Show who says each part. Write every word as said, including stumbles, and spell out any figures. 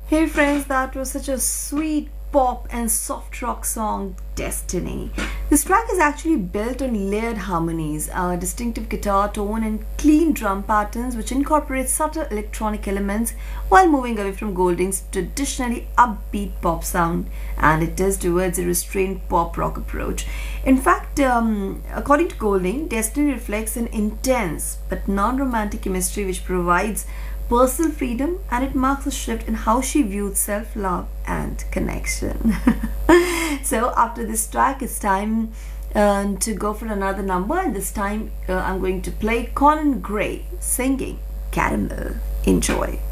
Speaker 1: Hey friends, that was such a sweet pop and soft rock song, Destiny. This track is actually built on layered harmonies, a distinctive guitar tone, and clean drum patterns which incorporate subtle electronic elements while moving away from Golding's traditionally upbeat pop sound, and it is towards a restrained pop rock approach. In fact, um, according to Golding, Destiny reflects an intense but non romantic chemistry which provides personal freedom, and it marks a shift in how she viewed self love and connection. So, after this track, it's time uh, to go for another number, and this time uh, I'm going to play Conan Gray singing Caramel. Enjoy.